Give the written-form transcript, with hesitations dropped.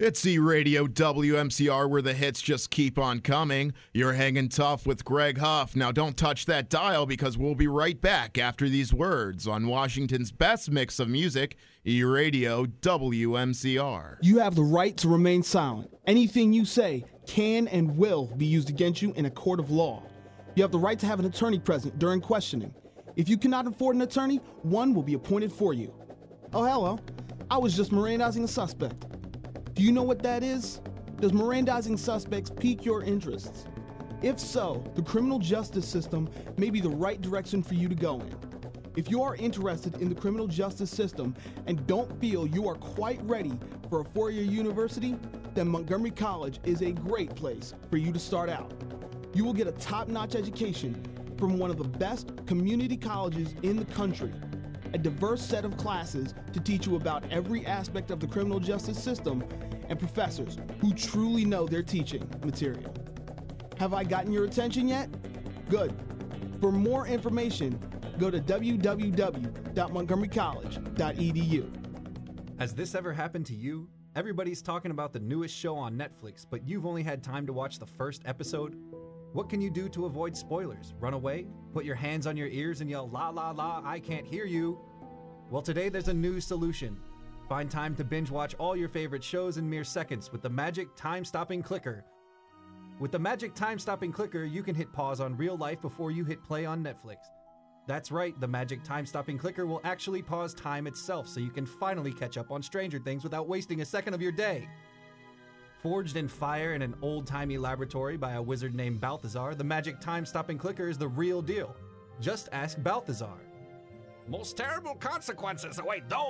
It's E-Radio WMCR where the hits just keep on coming. You're hanging tough with Greg Huff. Now don't touch that dial because we'll be right back after these words on Washington's best mix of music, E-Radio WMCR. You have the right to remain silent. Anything you say can and will be used against you in a court of law. You have the right to have an attorney present during questioning. If you cannot afford an attorney, one will be appointed for you. Oh, hello. I was just Mirandizing a suspect. Do you know what that is? Does Mirandizing suspects pique your interests? If so, the criminal justice system may be the right direction for you to go in. If you are interested in the criminal justice system and don't feel you are quite ready for a four-year university, then Montgomery College is a great place for you to start out. You will get a top-notch education from one of the best community colleges in the country, a diverse set of classes to teach you about every aspect of the criminal justice system, and professors who truly know their teaching material. Have I gotten your attention yet? Good. For more information, go to www.montgomerycollege.edu. Has this ever happened to you? Everybody's talking about the newest show on Netflix, but you've only had time to watch the first episode? What can you do to avoid spoilers? Run away? Put your hands on your ears and yell, la la la, I can't hear you? Well, today there's a new solution. Find time to binge watch all your favorite shows in mere seconds with the Magic Time-Stopping Clicker. With the Magic Time-Stopping Clicker, you can hit pause on real life before you hit play on Netflix. That's right, the Magic Time-Stopping Clicker will actually pause time itself so you can finally catch up on Stranger Things without wasting a second of your day. Forged in fire in an old-timey laboratory by a wizard named Balthazar, the Magic Time-Stopping Clicker is the real deal. Just ask Balthazar. Most terrible consequences await those